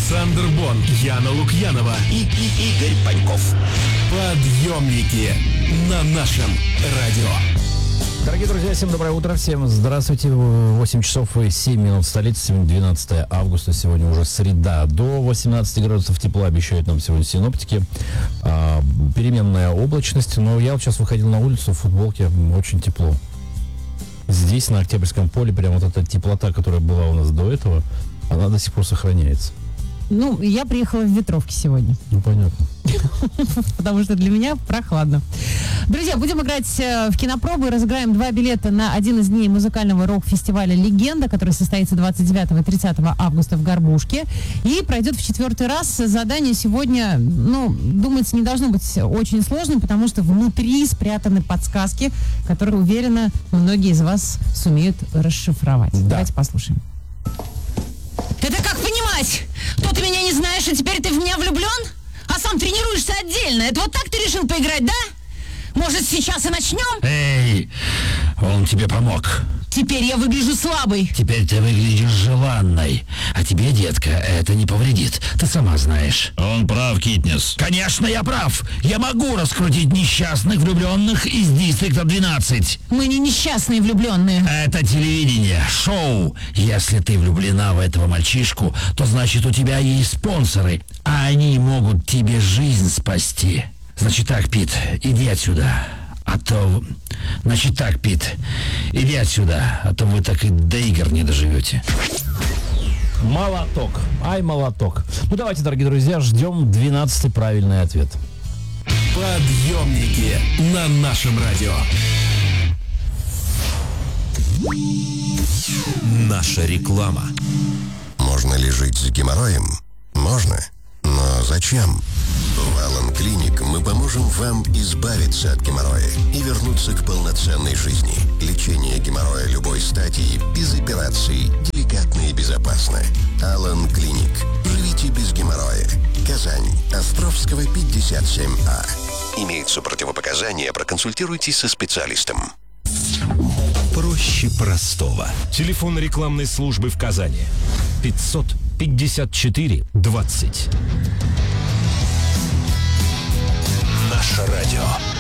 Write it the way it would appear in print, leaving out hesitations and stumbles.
Александр Бон, Яна Лукьянова и Игорь Паньков. Подъемники на нашем радио. Дорогие друзья, всем доброе утро, всем здравствуйте. 8 часов и 7 минут в столице, сегодня 12 августа, сегодня уже среда. До 18 градусов тепла обещают нам сегодня синоптики. Переменная облачность, но я вот сейчас выходил на улицу в футболке, очень тепло. Здесь, на Октябрьском поле, прям вот эта теплота, которая была у нас до этого, она до сих пор сохраняется. Ну, я приехала в ветровке сегодня. Ну, понятно. Потому что для меня прохладно. Друзья, будем играть в кинопробы. Разыграем 2 билета на один из дней музыкального рок-фестиваля «Легенда», который состоится 29 и 30 августа в Горбушке. И пройдет в 4-й раз. Задание сегодня, думается, не должно быть очень сложным, потому что внутри спрятаны подсказки, которые, уверена, многие из вас сумеют расшифровать. Да. Давайте послушаем. Это как понимать? То ты меня не знаешь, и теперь ты в меня влюблен? А сам тренируешься отдельно. Это вот так ты решил поиграть, да? Может, сейчас и начнем? Эй, он тебе помог. Теперь я выгляжу слабой. Теперь ты выглядишь желанной. А тебе, детка, это не повредит. Ты сама знаешь. Он прав, Китнес. Конечно, я прав. Я могу раскрутить несчастных влюбленных из Дистрикта 12. Мы не несчастные влюбленные. Это телевидение, шоу. Если ты влюблена в этого мальчишку, то значит у тебя есть спонсоры. А они могут тебе жизнь спасти. Значит так, Пит, иди отсюда. Значит так, Пит, иди отсюда, а то вы так и до игр не доживете. Молоток. Ай, молоток. Ну, давайте, дорогие друзья, ждем 12-й правильный ответ. Подъемники на нашем радио. Наша реклама. Можно ли жить с геморроем? Можно. Но зачем? В Алан Клиник мы поможем вам избавиться от геморроя и вернуться к полноценной жизни. Лечение геморроя любой стадии, без операций, деликатно и безопасно. Алан Клиник. Живите без геморроя. Казань. Островского, 57А. Имеются противопоказания, проконсультируйтесь со специалистом. Проще простого. Телефон рекламной службы в Казани. 554 20. Наше радио.